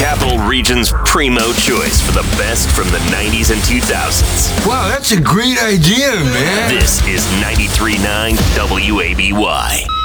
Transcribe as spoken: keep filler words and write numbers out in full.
Capital Region's primo choice for the best from the nineties and two thousands. Wow, that's a great idea, man. This is ninety-three point nine W A B Y.